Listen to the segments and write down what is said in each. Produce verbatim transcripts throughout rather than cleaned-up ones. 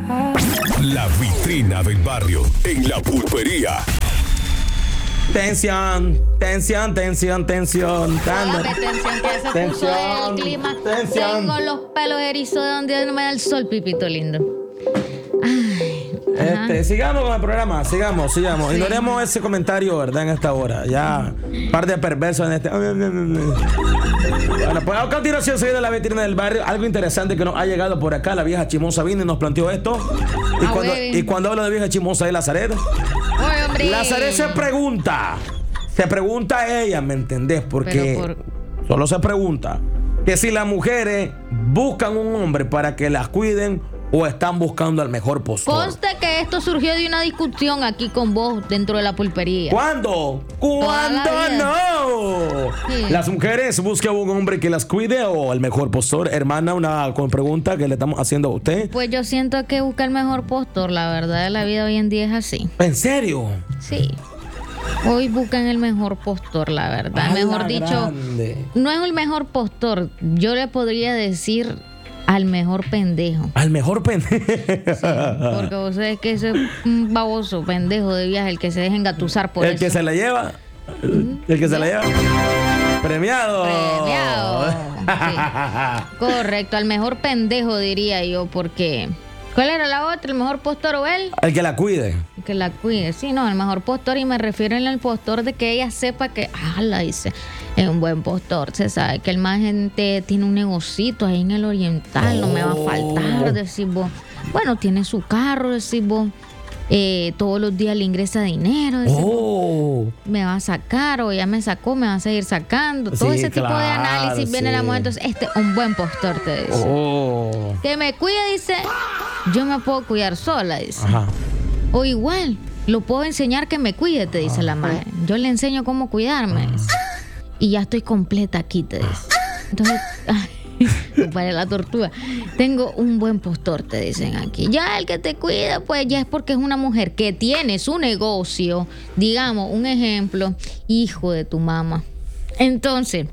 La vitrina del barrio en La Pulpería. Tensión, tensión, tensión, tensión. Óigame, tensión, que se Tensión, puso el clima. tensión. Tengo los pelos erizos de donde no me da el sol, pipito lindo. Ay, ajá. Este, sigamos con el programa, sigamos, sigamos. Sí. Ignoremos ese comentario, ¿verdad? En esta hora. Ya, un par de perversos en este. Bueno, pues a continuación se viene la vitrina del barrio. Algo interesante que nos ha llegado por acá. La vieja chismosa vino y nos planteó esto. Y, Ah, cuando, güey. y cuando hablo de vieja chismosa es Lazaret. Oye, hombre. Lazaret se pregunta. Se pregunta a ella, ¿me entendés? Porque Pero por- solo se pregunta que si las mujeres buscan un hombre para que las cuiden o están buscando al mejor postor. Conste que esto surgió de una discusión aquí con vos dentro de la pulpería. ¿Cuándo? Toda la ¿Cuándo vida. no? Sí. Las mujeres buscan un hombre que las cuide o el mejor postor. Hermana, una con pregunta que le estamos haciendo a usted. Pues yo siento que busca el mejor postor. La verdad de la vida hoy en día es así. ¿En serio? Sí. Hoy buscan el mejor postor, la verdad. A Mejor la dicho, grande. no es el mejor postor. Yo le podría decir al mejor pendejo. Al mejor pendejo. Porque vos sabés que ese es un baboso pendejo de viaje, el que se deja engatusar por El eso. que se la lleva. El que se la lleva. Premiado. Premiado. Sí. Correcto, al mejor pendejo diría yo, porque... ¿Cuál era la otra? ¿El mejor postor o él? El que la cuide. Que la cuide. Sí, no, el mejor postor, y me refiero al postor de que ella sepa que, ah, la dice, es un buen postor. Se sabe que el más gente tiene un negocito ahí en el Oriental, no me va a faltar, decís vos. Bueno, tiene su carro, decís vos. Eh, todos los días le ingresa dinero, decís vos. Oh. Me va a sacar, o ya me sacó, me va a seguir sacando. Todo Sí, ese tipo de claro, análisis viene sí. la mujer. Entonces, este es un buen postor, te dice. Oh. Que me cuide, dice, yo me puedo cuidar sola, dice. Ajá. O igual, lo puedo enseñar que me cuide, te dice la madre. Yo le enseño cómo cuidarme, dice. Y ya estoy completa aquí, te dice. Entonces, ay, para la tortuga. Tengo un buen postor, te dicen aquí. Ya el que te cuida, pues ya es porque es una mujer que tiene su negocio. Digamos, un ejemplo, hijo de tu mamá. Entonces,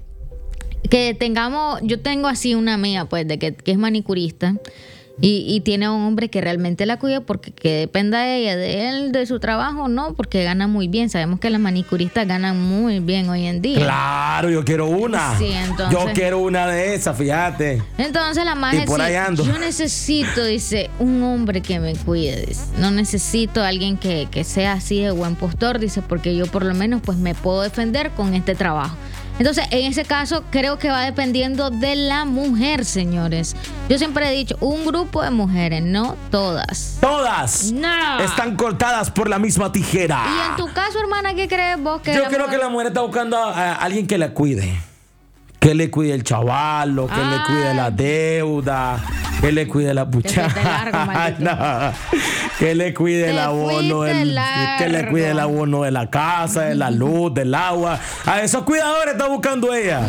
que tengamos, yo tengo así una amiga, pues, de que, que es manicurista. Y, y tiene a un hombre que realmente la cuida, porque que dependa de ella, de él, de su trabajo, no, porque gana muy bien. Sabemos que las manicuristas ganan muy bien hoy en día. Claro, yo quiero una. Sí, entonces- Yo quiero una de esas, fíjate. Entonces la magia Y por ahí ando. yo necesito, dice, un hombre que me cuide, dice. No necesito a alguien que, que sea así de buen postor, dice, porque yo por lo menos pues me puedo defender con este trabajo. Entonces, en ese caso, creo que va dependiendo de la mujer, señores. Yo siempre he dicho, un grupo de mujeres, no todas. Todas No. están cortadas por la misma tijera. Y en tu caso, hermana, ¿qué crees vos que Yo la creo mujer- que la mujer está buscando a, a alguien que la cuide. Que le cuide el chavalo, que le Ay. cuide la deuda, que le cuide la fuiste puchada. largo, maldito. No, que le cuide Te el abono, fuiste del- que le largo. cuide el abono de la casa, de la luz, del agua. A esos cuidadores está buscando ella.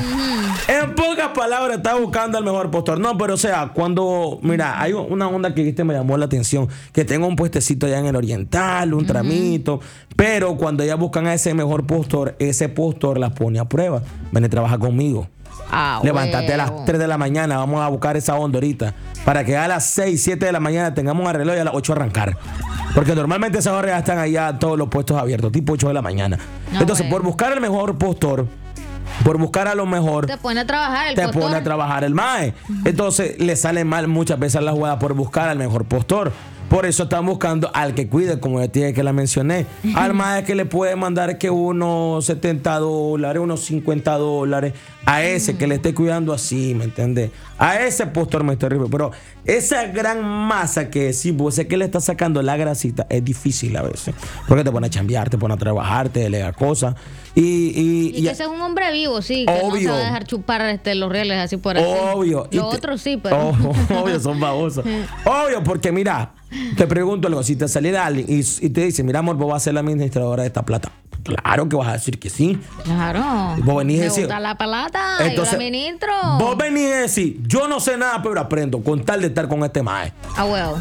En pocas palabras, está buscando al mejor postor. No, pero o sea, cuando, mira, hay una onda que viste me llamó la atención, que tengo un puestecito allá en el Oriental, un tramito, pero cuando ellas buscan a ese mejor postor, ese postor las pone a prueba. Ven y trabaja conmigo. Ah, Levántate a huevo. las tres de la mañana, vamos a buscar esa onda ahorita, para que a las seis, siete de la mañana tengamos un reloj y a las ocho arrancar. Porque normalmente esas horas ya están allá todos los puestos abiertos, tipo ocho de la mañana. No, Entonces, bueno. por buscar el mejor postor, por buscar a lo mejor, Te pone a trabajar el te postor. pone a trabajar el mae. Entonces, le sale mal muchas veces la jugada por buscar al mejor postor. Por eso están buscando al que cuide, como ya tiene que la mencioné. Al mae que le puede mandar que unos setenta dólares, unos cincuenta dólares. A ese que le esté cuidando así, ¿me entiendes? A ese postor me estoy refiriendo. Pero esa gran masa que sí, pues es que le está sacando la grasita, es difícil a veces. Porque te pone a chambear, te pone a trabajar, te delega cosas. Y, y, Y que ese es un hombre vivo, sí, que Obvio. no se va a dejar chupar este, los rieles así por así. Obvio. Y Lo te- otro sí, pero... Oh, obvio, son babosos. Obvio, porque mira, te pregunto algo. Si te saliera alguien y, y te dice, mira, amor, vos vas a ser la administradora de esta plata. Claro que vas a decir que sí. Claro. Vos venís y Me decís- gusta la plata, Entonces, yo la ministro. Vos venís y decís, yo no sé nada, pero aprendo con tal de estar con este mae. Ah, huevo.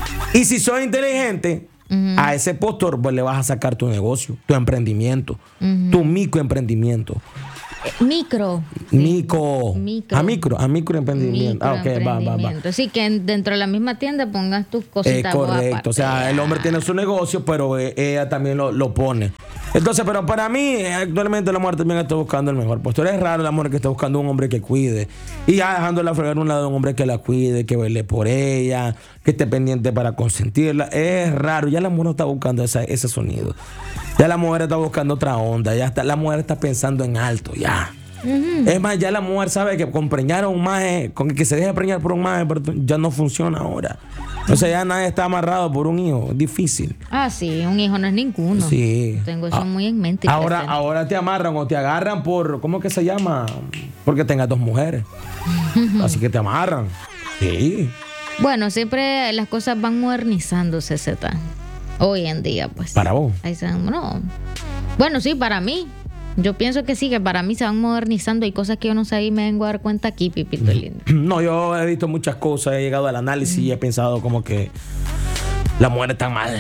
Y si sos inteligente, a ese postor pues le vas a sacar tu negocio, tu emprendimiento, tu microemprendimiento. Micro. Micro. Micro. A micro, a microemprendimiento. Ah, ok, va, va, va. Sí, que en- dentro de la misma tienda pongas tus Es cositas. vos correcto. aparte. O sea, el hombre tiene su negocio, pero eh, ella también lo, lo pone. Entonces, pero para mí, eh, actualmente la mujer también está buscando el mejor postor. Es raro la mujer que está buscando un hombre que cuide. Y ya dejándola fregar a un lado, un hombre que la cuide, que vele por ella, que esté pendiente para consentirla. Es raro. Ya la mujer no está buscando esa, ese sonido. Ya la mujer está buscando otra onda. Ya está, la mujer está pensando en alto, ya. Uh-huh. Es más, ya la mujer sabe que con preñar a un maje, con que se deje preñar por un maje, ya no funciona ahora. O sea, ya nadie está amarrado por un hijo. Es difícil. Ah, sí, un hijo no es ninguno. Sí. Tengo eso Ah, muy en mente. Ahora, presente. ahora te amarran o te agarran por, ¿cómo que se llama? Porque tengas dos mujeres. Así que te amarran. Sí. Bueno, siempre las cosas van modernizándose, Z. Hoy en día, pues. Para vos. Ahí se, no. Bueno, sí, para mí. Yo pienso que sí, que para mí se van modernizando. Hay cosas que yo no sabía y me vengo a dar cuenta aquí, Pipito lindo. No, yo he visto muchas cosas, he llegado al análisis y he pensado como que la mujer está mal.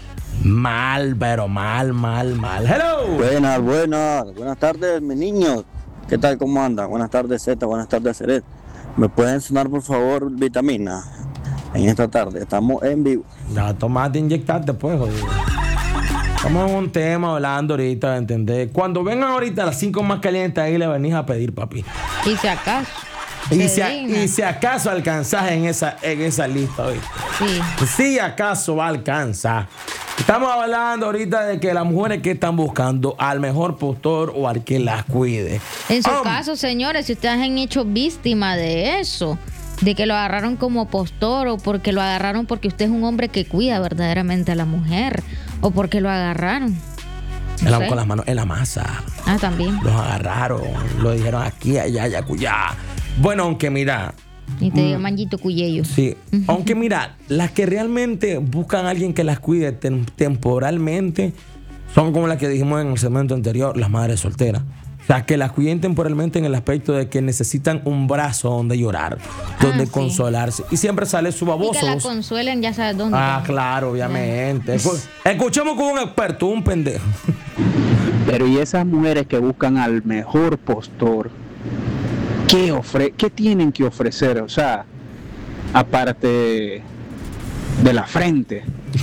Mal, pero mal, mal, mal. ¡Hello! Buenas, buenas, buenas tardes, mis niños. ¿Qué tal, cómo andan? Buenas tardes, Z, buenas tardes, Ceret. ¿Me pueden sonar, por favor, vitamina en esta tarde? Estamos en vivo. Ya, tomate, inyectarte, pues, jodido. Estamos en un tema hablando ahorita, ¿entendés? Cuando vengan ahorita las cinco más calientes, ahí le venís a pedir, papi. Y si acaso. Y se si, a- digna. y si acaso alcanzás en esa, en esa lista, ¿oíste? Sí. Si acaso va a alcanzar. Estamos hablando ahorita de que las mujeres que están buscando al mejor postor o al que las cuide. En su Hom- caso, señores, si ustedes han hecho víctima de eso, de que lo agarraron como postor o porque lo agarraron porque usted es un hombre que cuida verdaderamente a la mujer o porque lo agarraron. en la- sé. con las manos en la masa. Ah, también. Los agarraron, lo dijeron aquí, allá, allá, cuya. Bueno, aunque mira, Y te digo manguito cuyello. sí, aunque mira, las que realmente buscan a alguien que las cuide tem- temporalmente son como las que dijimos en el segmento anterior, las madres solteras. O sea, que las cuiden temporalmente en el aspecto de que necesitan un brazo donde llorar, donde sí. consolarse. Y siempre sale su Y baboso. que la consuelen, ya sabes dónde. Ah, claro, obviamente. Escu- Escuchemos con un experto, un pendejo. Pero y esas mujeres que buscan al mejor postor, ¿qué, ofre ¿qué tienen que ofrecer? O sea, aparte de la frente.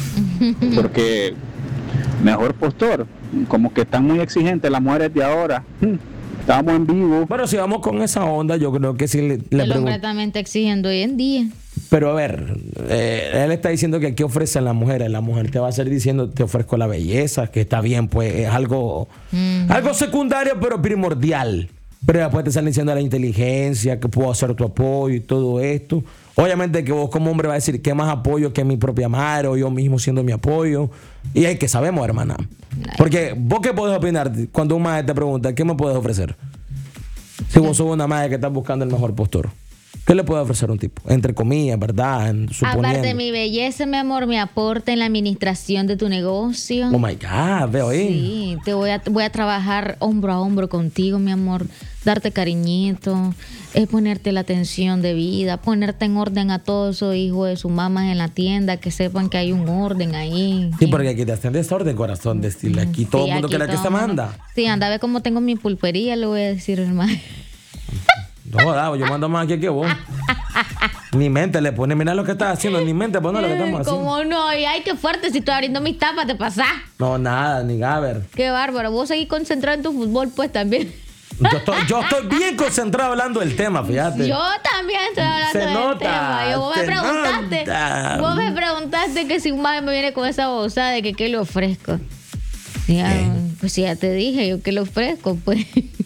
Porque mejor postor, como que están muy exigentes las mujeres de ahora. Hmm, Estamos en vivo. Bueno, si vamos con esa onda, yo creo que sí le, le El hombre pregunto. también está exigiendo hoy en día. Pero a ver, eh, él está diciendo que aquí ofrecen las mujeres. La mujer te va a estar diciendo, te ofrezco la belleza, que está bien, pues es algo, algo secundario, pero primordial. Pero después te están diciendo la inteligencia, que puedo hacer tu apoyo y todo esto. Obviamente que vos como hombre vas a decir que más apoyo que mi propia madre o yo mismo siendo mi apoyo. Y hay que sabemos, hermana. Porque vos qué podés opinar cuando un madre te pregunta, ¿qué me puedes ofrecer? Si vos sos una madre que está buscando el mejor postor, ¿qué le puede ofrecer un tipo? Entre comillas, ¿verdad? En- suponiendo. Aparte de mi belleza, mi amor, me aporta en la administración de tu negocio. Oh my God, veo ahí. Sí, te voy a, voy a trabajar hombro a hombro contigo, mi amor, darte cariñito, es ponerte la atención de vida, ponerte en orden a todos esos hijos de sus mamás en la tienda, que sepan que hay un orden ahí. Sí, porque aquí te hacen desorden, corazón, decirle aquí todo Sí, el mundo aquí que la que todo se el mundo. manda. Sí, anda a ver cómo tengo mi pulpería, le voy a decir, hermano. No jodas, yo mando más aquí que vos. Ni mente le pone, mira lo que estás haciendo, ni mente pone lo que estamos haciendo. ¿Cómo no? Y ay, qué fuerte, si estoy abriendo mis tapas, te pasás. No, nada, ni Gaber. Qué bárbaro, vos seguís concentrado en tu fútbol, pues también. Yo estoy, yo estoy bien concentrado hablando del tema, fíjate. Yo también estoy hablando Se del nota, tema. Yo, vos me se preguntaste. nota. Vos me preguntaste que si un madre me viene con esa bozada de que qué le ofrezco. Ya, pues ya te dije yo qué le ofrezco, pues.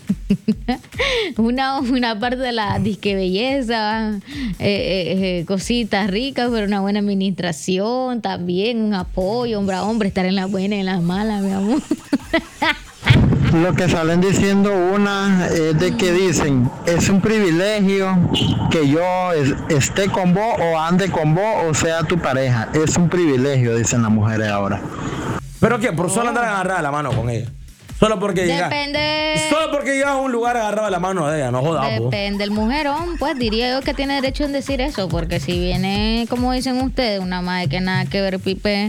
una, una parte de la disque belleza, eh, eh, eh, cositas ricas, pero una buena administración también, un apoyo, hombre a hombre, estar en las buenas y en las malas, mi amor. Lo que salen diciendo una es de que dicen, es un privilegio que yo es- esté con vos o ande con vos o sea tu pareja. Es un privilegio, dicen las mujeres ahora. ¿Pero qué? Por solo andar agarrada la mano con ella. Solo porque llega. Depende. Solo porque llegas a un lugar agarrado la mano de ella, no jodas, vos. Depende del mujerón, pues diría yo que tiene derecho en decir eso, porque si viene, como dicen ustedes, una madre que nada que ver, pipe,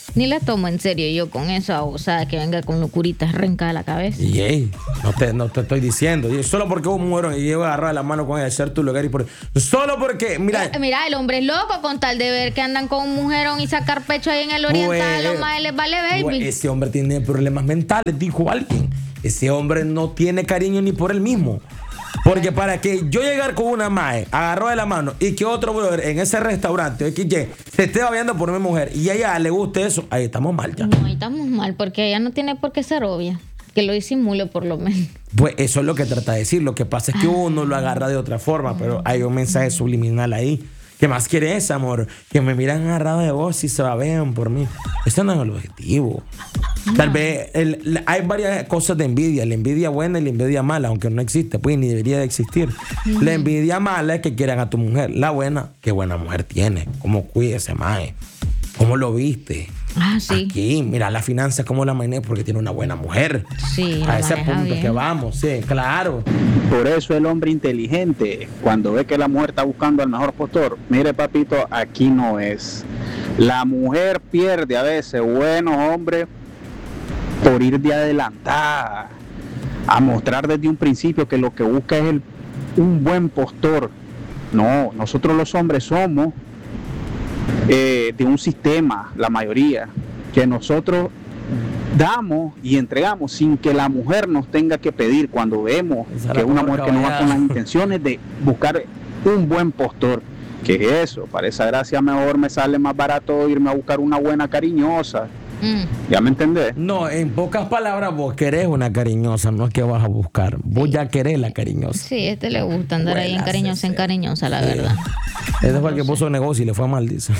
Ni la tomo en serio yo con eso, o sea, que venga con locuritas renca de la cabeza. Y ey, no te, no te estoy diciendo. Y solo porque un muero y llevo a agarrar la mano con ella, hacer tu lugar y por. Solo porque, mira. Eh, Mira, el hombre es loco con tal de ver que andan con un mujerón y sacar pecho ahí en el oriental. Pues, Los más les vale, baby. Pues, ese hombre tiene problemas mentales, dijo alguien. Ese hombre no tiene cariño ni por él mismo. Porque para que yo llegar con una mae, agarró de la mano y que otro brother en ese restaurante X Y se esté babeando por mi mujer y a ella le guste eso, ahí estamos mal ya. No, ahí estamos mal, porque ella no tiene por qué ser obvia. Que lo disimule por lo menos. Pues eso es lo que trata de decir. Lo que pasa es que uno lo agarra de otra forma, pero hay un mensaje subliminal ahí. ¿Qué más quieres, amor? Que me miran agarrado de vos y se babean por mí. Ese no es el objetivo. Tal vez el, la, hay varias cosas de envidia. La envidia buena y la envidia mala, aunque no existe, pues ni debería de existir. Uh-huh. La envidia mala es que quieran a tu mujer. La buena, qué buena mujer tiene. Cómo cuida ese mae. Cómo lo viste. Ah, sí. Aquí, mira la finanza, cómo la maneja porque tiene una buena mujer. Sí, a ese punto bien. que vamos, sí, claro. Por eso el hombre inteligente, cuando ve que la mujer está buscando al mejor postor, mire papito, aquí no es. La mujer pierde a veces buenos hombres por ir de adelantada, a mostrar desde un principio que lo que busca es el, un buen postor. No, nosotros los hombres somos eh, de un sistema, la mayoría, que nosotros damos y entregamos sin que la mujer nos tenga que pedir cuando vemos que es una mujer que no va con las intenciones de buscar un buen postor. ¿Qué es eso? Para esa gracia mejor me sale más barato irme a buscar una buena cariñosa. Mm. ¿Ya me entendés? No, en pocas palabras, vos querés una cariñosa, no es que vas a buscar. Vos ya querés la cariñosa. Sí, este le gusta andar Buenas ahí en cariñosa, en cariñosa, la sí. verdad. Este fue el que puso negocio y le fue mal, dice.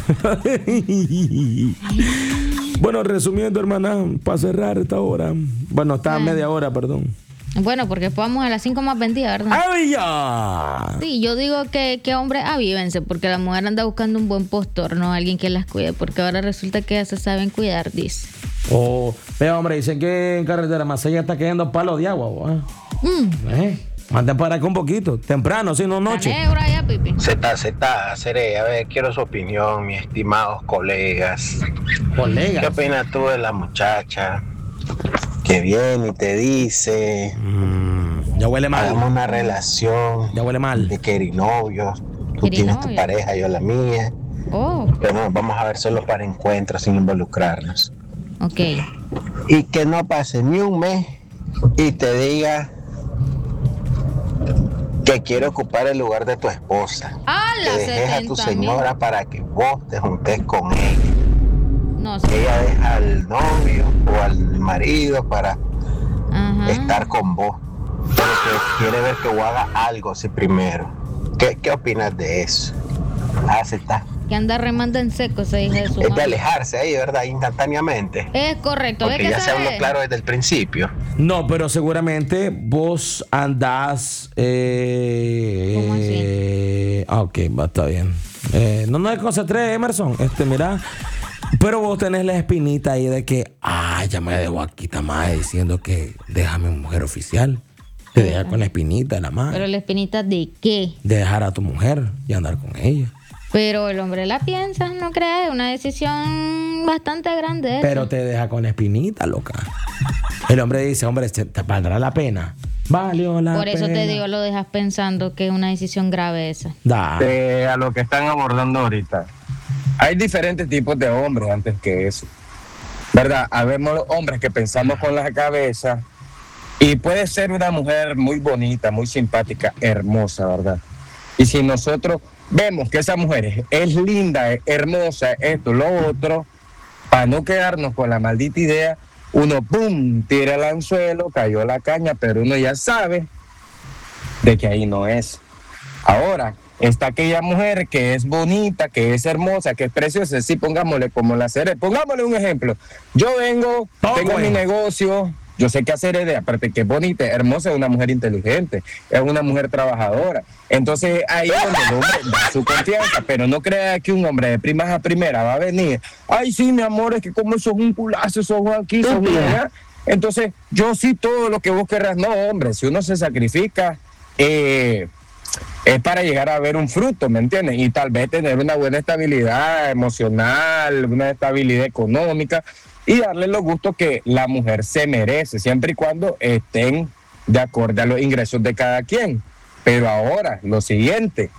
Bueno, resumiendo, hermana, para cerrar esta hora. Bueno, está a ah. media hora, perdón. Bueno, porque después vamos a las cinco más vendidas, ¿verdad? ¡Ay, ya! Sí, yo digo que, que hombres avívense, porque la mujer anda buscando un buen postor, no alguien que las cuide, porque ahora resulta que ya se saben cuidar, dice. Oh, vea, hombre, dicen que en Carretera Macella está cayendo palo de agua, ¿eh? Mm. ¿Eh? Manden para acá un poquito, temprano, si no noche. Allá, pipi. Z, Z, Seré, a ver, quiero su opinión, mis estimados colegas. ¿Colegas? ¿Qué opinas tú de la muchacha que viene y te dice, mm, ya huele mal, hagamos una relación, ya huele mal, de querinovios, tú tienes tu pareja, yo la mía, oh. pero no, vamos a ver solo para encuentros sin involucrarnos? Ok. Y que no pase ni un mes y te diga que quiere ocupar el lugar de tu esposa, ¡Ah, que dejes a tu señora para que vos te juntes con ella. No sé. Que ella deja al novio o al marido para Ajá. estar con vos, pero que quiere ver que vos hagas algo así primero. ¿Qué, qué opinas de eso? ¿Aceptas? Que anda remando en seco, se dice eso. Es de alejarse ahí, ¿verdad? Instantáneamente. Es correcto. Porque ya se habló sabe? claro desde el principio. No, pero seguramente vos andás... Eh, ¿Cómo así? Eh, ah, ok, va, está bien. Eh, no nos concentré, Emerson. Este, mira... Pero vos tenés la espinita ahí de que, ah, ya me dejó aquí Tamay diciendo que déjame mujer oficial. Te deja con la espinita de la madre. ¿Pero la espinita de qué? De dejar a tu mujer y andar con ella. Pero el hombre la piensa, no creas, es una decisión bastante grande. Esa. Pero te deja con la espinita, loca. El hombre dice, hombre, ¿te valdrá la pena? Valió la pena. Por eso te digo, lo dejas pensando que es una decisión grave esa. Da. Eh, a lo que están abordando ahorita. Hay diferentes tipos de hombres antes que eso, ¿verdad? Habemos hombres que pensamos con la cabeza y puede ser una mujer muy bonita, muy simpática, hermosa, ¿verdad? Y si nosotros vemos que esa mujer es linda, es hermosa, esto, lo otro, para no quedarnos con la maldita idea, uno, ¡pum!, tira el anzuelo, cayó la caña, pero uno ya sabe de que ahí no es. Ahora, está aquella mujer que es bonita, que es hermosa, que es preciosa, sí, pongámosle como la Seré. Pongámosle un ejemplo. Yo vengo, Todo tengo bueno. mi negocio, yo sé qué hacer, de, aparte que es bonita, hermosa, es una mujer inteligente, es una mujer trabajadora. Entonces ahí es donde el hombre da su confianza, pero no crea que un hombre de primas a primera va a venir. Ay, sí, mi amor, es que como sos un culazo, sos aquí, sos allá. Entonces, yo sí todo lo que vos querrás. No, hombre, si uno se sacrifica, eh... es para llegar a ver un fruto, ¿me entiendes? Y tal vez tener una buena estabilidad emocional, una estabilidad económica y darle los gustos que la mujer se merece, siempre y cuando estén de acuerdo a los ingresos de cada quien. Pero ahora, lo siguiente.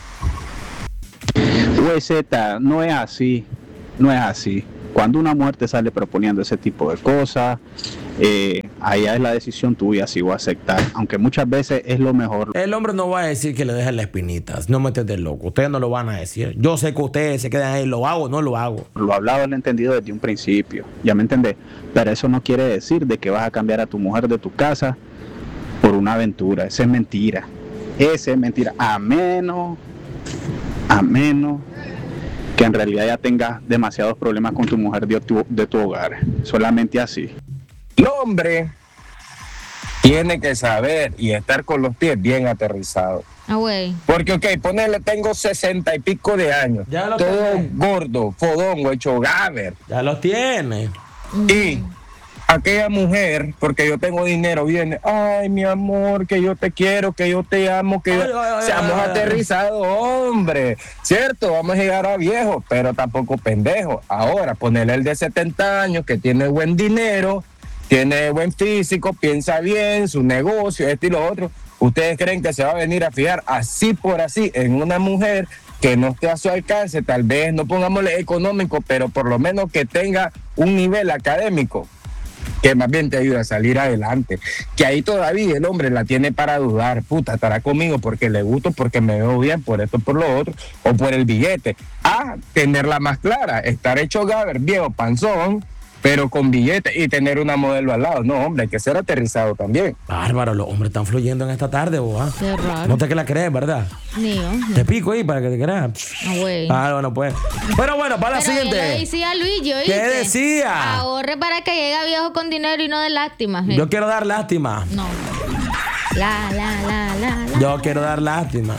Güey, Z, no es así, no es así. Cuando una mujer te sale proponiendo ese tipo de cosas, eh, allá es la decisión tuya si voy a aceptar, aunque muchas veces es lo mejor. El hombre no va a decir que le dejen las espinitas, no me de loco, ustedes no lo van a decir. Yo sé que ustedes se quedan ahí, lo hago o no lo hago. Lo hablado, lo he entendido desde un principio, ya me entendés, pero eso no quiere decir de que vas a cambiar a tu mujer de tu casa por una aventura, esa es mentira, esa es mentira, a menos, a menos que en realidad ya tengas demasiados problemas con tu mujer de tu, de tu hogar, solamente así. El hombre tiene que saber y estar con los pies bien aterrizados. Ah, güey. Porque, ok, ponele, tengo sesenta y pico de años, Ya lo todo tiene. gordo, fodongo, hecho gaber. Ya los tiene. Y aquella mujer, porque yo tengo dinero, viene, ay, mi amor, que yo te quiero, que yo te amo, que Ay, yo... ay, ay, seamos ay, ay. aterrizados, hombre. Cierto, vamos a llegar a viejo, pero tampoco pendejo. Ahora, ponerle el de setenta años, que tiene buen dinero, tiene buen físico, piensa bien, su negocio, esto y lo otro. ¿Ustedes creen que se va a venir a fijar así por así en una mujer que no esté a su alcance? Tal vez no pongámosle económico, pero por lo menos que tenga un nivel académico que más bien te ayuda a salir adelante, que ahí todavía el hombre la tiene para dudar, puta, estará conmigo porque le gusto, porque me veo bien, por esto, por lo otro, o por el billete, a tenerla más clara, estar hecho gaber, viejo, panzón, pero con billete y tener una modelo al lado. No, hombre, hay que ser aterrizado también. Bárbaro, los hombres están fluyendo en esta tarde, boa. Qué raro. No te que la crees, ¿verdad? Ni yo. Te pico ahí para que te creas. Ah, güey. Ah, bueno, pues. Pero bueno, para la Pero siguiente. ya lo decía Luigi, ¿oíste? ¿Qué decía? Ahorre para que llegue viejo con dinero y no de lástima. ¿eh? Yo quiero dar lástima. No. La, la, la, la, la. Yo quiero dar lástima.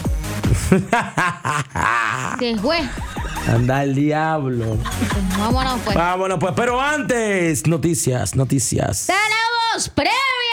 ¿Qué fue? Anda el diablo. Pues vámonos, pues. Vámonos, pues. Pero antes, noticias, noticias. ¡Tenemos premios!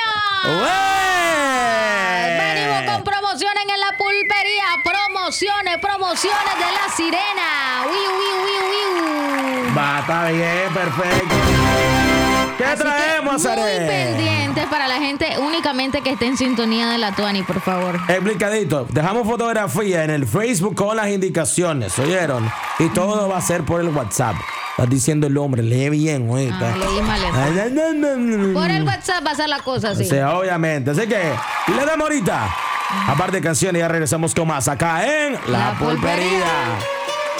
¡Ué! Venimos con promociones en la pulpería. Promociones, promociones de la sirena. Wiu, wiu, wiu, wiu. Va, está bien, perfecto. ¿Qué Así que traemos, muy Are? pendientes para la gente únicamente que esté en sintonía de la Tuani, por favor. Explicadito. Dejamos fotografía en el Facebook con las indicaciones, ¿oyeron? Y todo va a ser por el WhatsApp. Estás diciendo el hombre, lee bien, oíste. Ah, leí mal eso. Ay, no, no, no, no. Por el WhatsApp va a ser la cosa así. Sí, obviamente. Así que le damos ahorita. Aparte de canciones, ya regresamos con más acá en La La Pulpería. Pulpería.